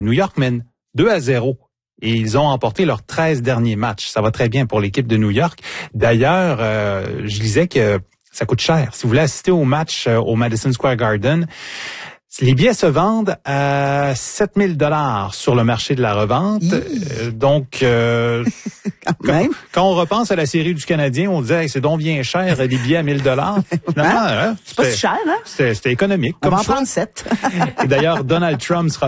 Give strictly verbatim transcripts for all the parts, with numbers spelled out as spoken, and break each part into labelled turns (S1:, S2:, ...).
S1: New York mène deux à zéro. Et ils ont remporté leurs treize derniers matchs. Ça va très bien pour l'équipe de New York. D'ailleurs, euh, je disais que ça coûte cher. Si vous voulez assister au match euh, au Madison Square Garden, les billets se vendent à sept mille dollars sur le marché de la revente. Euh, donc, euh, quand, quand on repense à la série du Canadien, on disait hey, c'est donc bien cher, les billets à mille dollars. Finalement,
S2: hein?
S1: hein,
S2: c'est pas si cher, hein?
S1: C'était, c'était économique.
S2: On
S1: comme
S2: va en
S1: choix.
S2: prendre sept.
S1: Et d'ailleurs, Donald Trump sera...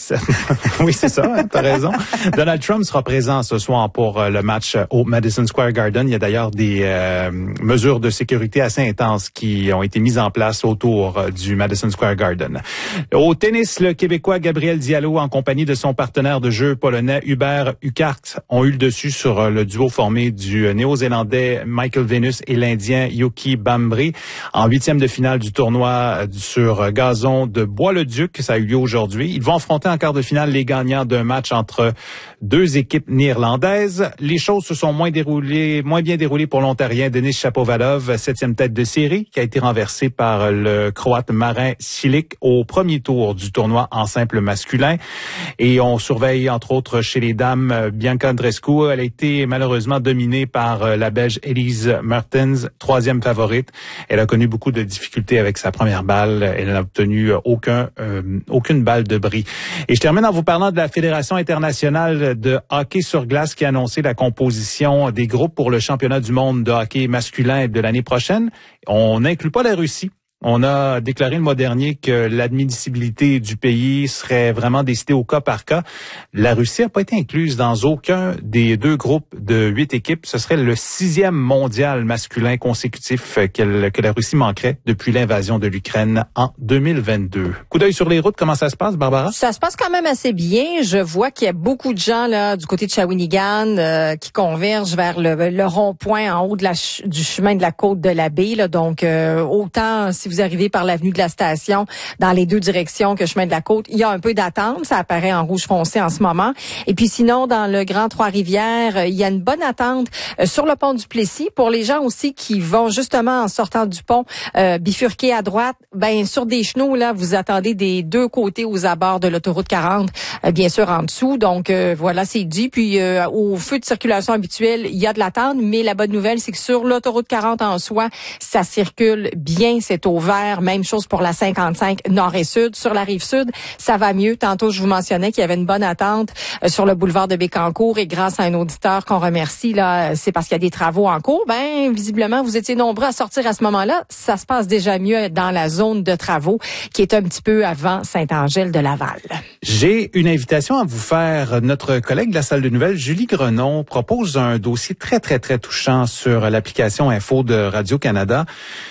S1: oui, c'est ça, hein, t'as raison. Donald Trump sera présent ce soir pour euh, le match au Madison Square Garden. Il y a d'ailleurs des euh, mesures de sécurité assez intenses qui ont été mises en place autour euh, du Madison Square Garden. Au tennis, le Québécois Gabriel Diallo, en compagnie de son partenaire de jeu polonais Hubert Hurkacz, ont eu le dessus sur le duo formé du Néo-Zélandais Michael Venus et l'Indien Yuki Bambri en huitième de finale du tournoi sur gazon de Bois-le-Duc. Ça a eu lieu aujourd'hui. Ils vont affronter en quart de finale les gagnants d'un match entre deux équipes néerlandaises. Les choses se sont moins déroulées, moins bien déroulées pour l'Ontarien Denis Shapovalov, septième tête de série, qui a été renversé par le Croate Marin Cilic au premier tour du tournoi en simple masculin. Et on surveille, entre autres, chez les dames, Bianca Andreescu. Elle a été malheureusement dominée par la Belge Elise Mertens, troisième favorite. Elle a connu beaucoup de difficultés avec sa première balle. Elle n'a obtenu aucun, euh, aucune balle de bris. Et je termine en vous parlant de la Fédération internationale de hockey sur glace qui a annoncé la composition des groupes pour le championnat du monde de hockey masculin de l'année prochaine. On n'inclut pas la Russie. On a déclaré le mois dernier que l'admissibilité du pays serait vraiment décidée au cas par cas. La Russie n'a pas été incluse dans aucun des deux groupes de huit équipes. Ce serait le sixième mondial masculin consécutif que la Russie manquerait depuis l'invasion de l'Ukraine en deux mille vingt-deux. Coup d'œil sur les routes, comment ça se passe, Barbara?
S3: Ça se passe quand même assez bien. Je vois qu'il y a beaucoup de gens là du côté de Shawinigan euh, qui convergent vers le, le rond-point en haut de la, du chemin de la côte de la baie. Là. Donc, euh, autant si vous arrivez par l'avenue de la station dans les deux directions que chemin de la côte, il y a un peu d'attente, ça apparaît en rouge foncé en ce moment. Et puis sinon, dans le Grand Trois-Rivières, il y a une bonne attente sur le pont du Plessis pour les gens aussi qui vont justement en sortant du pont euh, bifurquer à droite. Ben sur des chenaux là, vous attendez des deux côtés aux abords de l'autoroute quarante, euh, bien sûr en dessous. Donc euh, voilà, c'est dit. Puis euh, au feu de circulation habituel, il y a de l'attente, mais la bonne nouvelle, c'est que sur l'autoroute quarante en soi, ça circule bien, c'est au vert. Même chose pour la cinquante-cinq nord et sud. Sur la rive sud, ça va mieux. Tantôt, je vous mentionnais qu'il y avait une bonne attente euh, sur le boulevard de Bécancour et grâce à un auditeur qu'on remercie, là, c'est parce qu'il y a des travaux en cours. Ben, visiblement, vous étiez nombreux à sortir à ce moment-là. Ça se passe déjà mieux dans la zone de travaux qui est un petit peu avant Saint-Angèle de Laval.
S1: J'ai une invitation à vous faire. Notre collègue de la salle de nouvelles, Julie Grenon, propose un dossier très, très, très touchant sur l'application Info de Radio-Canada.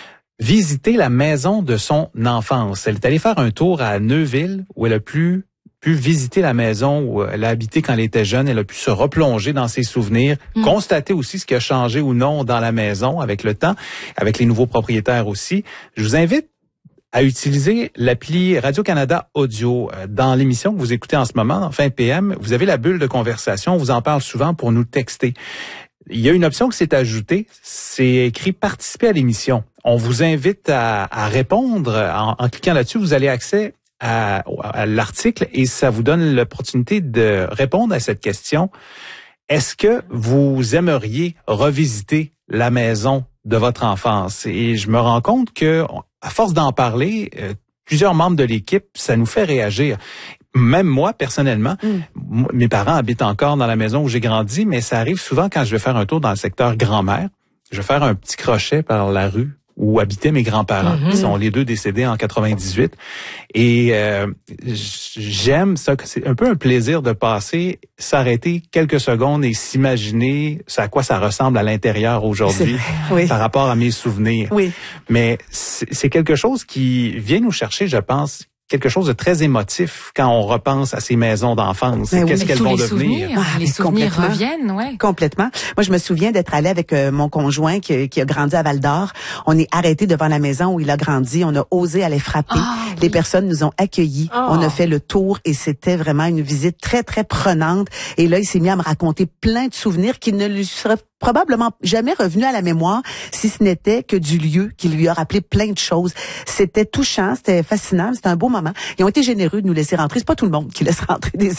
S1: Visiter la maison de son enfance. Elle est allée faire un tour à Neuville où elle a pu, pu visiter la maison où elle a habité quand elle était jeune. Elle a pu se replonger dans ses souvenirs, mmh. constater aussi ce qui a changé ou non dans la maison avec le temps, avec les nouveaux propriétaires aussi. Je vous invite à utiliser l'appli Radio-Canada Audio. Dans l'émission que vous écoutez en ce moment, en fin P M, vous avez la bulle de conversation. On vous en parle souvent pour nous texter. Il y a une option qui s'est ajoutée, c'est écrit « Participer à l'émission ». On vous invite à, à répondre. En, en cliquant là-dessus, vous allez accès à, à l'article et ça vous donne l'opportunité de répondre à cette question. Est-ce que vous aimeriez revisiter la maison de votre enfance? Et je me rends compte que, à force d'en parler, euh, plusieurs membres de l'équipe, ça nous fait réagir. Même moi, personnellement, mm. mes parents habitent encore dans la maison où j'ai grandi, mais ça arrive souvent quand je vais faire un tour dans le secteur grand-mère. Je vais faire un petit crochet par la rue où habitaient mes grands-parents. Mm-hmm. Ils sont les deux décédés en quatre-vingt-dix-huit. Et euh, j'aime ça, c'est un peu un plaisir de passer, s'arrêter quelques secondes et s'imaginer à quoi ça ressemble à l'intérieur aujourd'hui oui. par rapport à mes souvenirs.
S2: Oui.
S1: Mais c'est quelque chose qui vient nous chercher, je pense, quelque chose de très émotif quand on repense à ces maisons d'enfance.
S2: Oui,
S1: Qu'est-ce qu'elles vont devenir?
S4: Ah, les souvenirs reviennent, ouais.
S2: Complètement. Moi, je me souviens d'être allée avec euh, mon conjoint qui, qui a grandi à Val-d'Or. On est arrêté devant la maison où il a grandi. On a osé aller frapper. Oh, les oui. personnes nous ont accueillis. Oh. On a fait le tour et c'était vraiment une visite très, très prenante. Et là, il s'est mis à me raconter plein de souvenirs qui ne lui seraient probablement jamais revenu à la mémoire si ce n'était que du lieu qui lui a rappelé plein de choses. C'était touchant, c'était fascinant, c'était un beau moment. Ils ont été généreux de nous laisser rentrer. C'est pas tout le monde qui laisse rentrer des